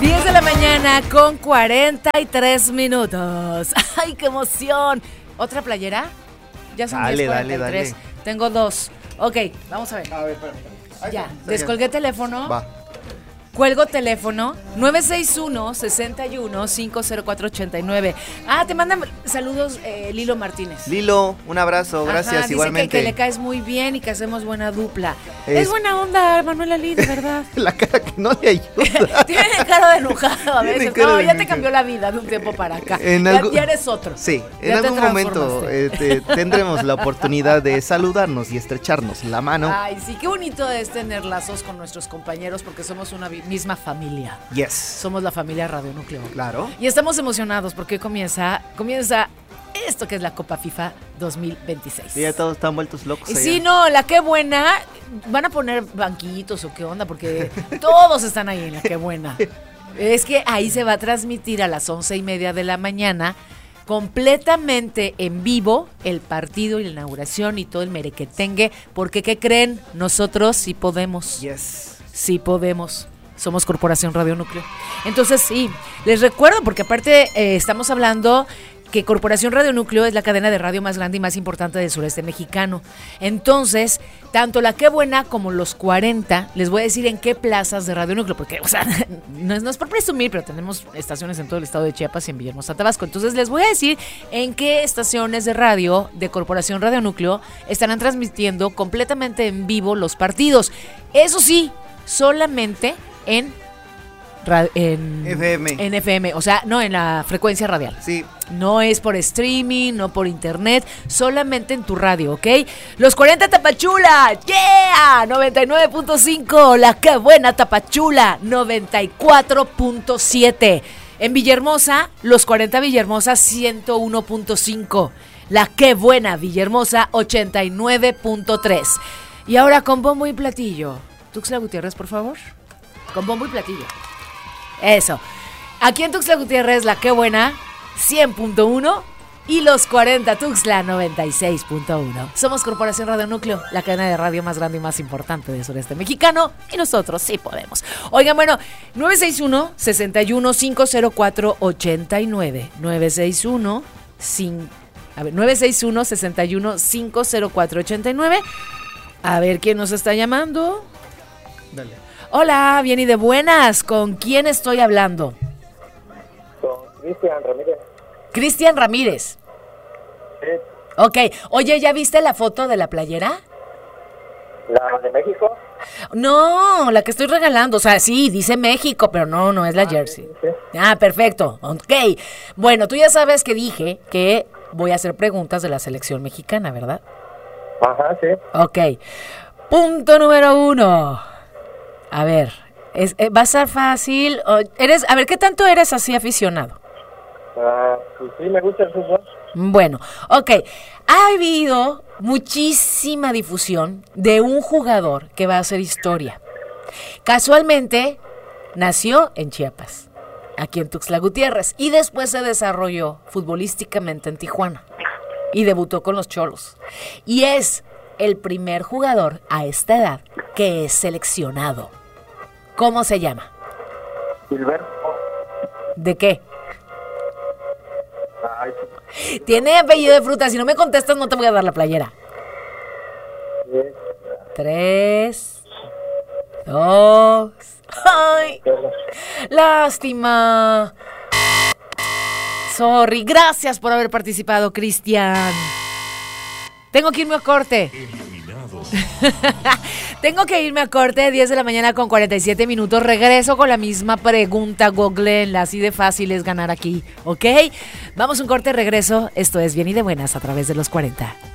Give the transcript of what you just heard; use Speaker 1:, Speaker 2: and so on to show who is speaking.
Speaker 1: 10 de la mañana con 43 minutos. ¡Ay, qué emoción! ¿Otra playera? Ya son 10:43. Dale. Tengo dos. Ok, vamos a ver.
Speaker 2: A ver, espérame.
Speaker 1: Ya, descolgué teléfono.
Speaker 2: Va.
Speaker 1: Cuelgo teléfono 961-61-50489. Te mandan saludos Lilo Martínez.
Speaker 2: Lilo, un abrazo, gracias.
Speaker 1: Dice
Speaker 2: igualmente.
Speaker 1: que le caes muy bien y que hacemos buena dupla. Es buena onda, Manuel Ali, de verdad.
Speaker 2: La cara que no le ayuda.
Speaker 1: Tiene cara de enojado a veces. No, ya te cambió la vida de un tiempo para acá. Ya eres otro.
Speaker 2: Sí, en algún momento tendremos la oportunidad de saludarnos y estrecharnos la mano.
Speaker 1: Ay, sí, qué bonito es tener lazos con nuestros compañeros porque somos una misma familia.
Speaker 2: Yes.
Speaker 1: Somos la familia Radio Núcleo.
Speaker 2: Claro.
Speaker 1: Y estamos emocionados porque comienza esto que es la Copa FIFA 2026.
Speaker 2: Sí, ya todos están vueltos locos allá.
Speaker 1: Sí, no, la qué buena. ¿Van a poner banquitos o qué onda? Porque todos están ahí en la qué buena. Es que ahí se va a transmitir a las 11:30 de la mañana completamente en vivo el partido y la inauguración y todo el merequetengue, porque ¿qué creen? Nosotros sí podemos.
Speaker 2: Yes.
Speaker 1: Sí podemos. Somos Corporación Radio Núcleo. Entonces sí, les recuerdo, porque aparte estamos hablando que Corporación Radio Núcleo es la cadena de radio más grande y más importante del sureste mexicano. Entonces, tanto la Qué Buena como los 40, les voy a decir en qué plazas de Radio Núcleo, porque, o sea, no es por presumir, pero tenemos estaciones en todo el estado de Chiapas y en Villahermosa, Tabasco. Entonces, les voy a decir en qué estaciones de radio de Corporación Radio Núcleo estarán transmitiendo completamente en vivo los partidos. Eso sí, solamente en
Speaker 2: FM.
Speaker 1: En FM, o sea, no en la frecuencia radial.
Speaker 2: Sí.
Speaker 1: No es por streaming, no por internet, solamente en tu radio, ¿ok? Los 40 Tapachula, ¡yeah! 99.5, la Qué Buena Tapachula, 94.7. En Villahermosa, los 40 Villahermosa, 101.5. La Qué Buena Villahermosa, 89.3. Y ahora con bombo y platillo. Tuxtla Gutiérrez, por favor. Con bombo y platillo. Eso. Aquí en Tuxtla Gutiérrez, la Qué Buena, 100.1 y los 40 Tuxtla, 96.1. Somos Corporación Radio Núcleo, la cadena de radio más grande y más importante del sureste mexicano, y nosotros sí podemos. Oigan, bueno, 961-61-504-89. 961-61-504-89. A ver quién nos está llamando.
Speaker 2: Dale.
Speaker 1: Hola, bien y de buenas. ¿Con quién estoy hablando?
Speaker 3: Con Cristian Ramírez.
Speaker 1: Cristian Ramírez.
Speaker 3: Sí.
Speaker 1: Ok. Oye, ¿ya viste la foto de la playera?
Speaker 3: ¿La de México?
Speaker 1: No, la que estoy regalando. O sea, sí, dice México, pero no es la jersey.
Speaker 3: Sí.
Speaker 1: Perfecto. Ok. Bueno, tú ya sabes que dije que voy a hacer preguntas de la selección mexicana, ¿verdad?
Speaker 3: Ajá, sí.
Speaker 1: Ok. Punto número 1. A ver, va a ser fácil. A ver, ¿qué tanto eres así aficionado?
Speaker 3: Pues sí, me gusta el fútbol.
Speaker 1: Bueno, ok. Ha habido muchísima difusión de un jugador que va a hacer historia. Casualmente, nació en Chiapas, aquí en Tuxtla Gutiérrez, y después se desarrolló futbolísticamente en Tijuana y debutó con los Cholos. Y es el primer jugador a esta edad que es seleccionado. ¿Cómo se llama?
Speaker 3: Gilberto.
Speaker 1: ¿De qué?
Speaker 3: Ay,
Speaker 1: Tiene apellido de fruta. Si no me contestas, no te voy a dar la playera.
Speaker 3: sí.
Speaker 1: 3, 2. ¡Ay! Lástima. Sorry. Gracias por haber participado, Cristian. Tengo que irme a corte. Tengo que irme a corte, 10 de la mañana con 47 minutos. Regreso con la misma pregunta, googleenla, así de fácil es ganar aquí, ¿ok? Vamos a un corte, regreso. Esto es Bien y de Buenas a través de los 40.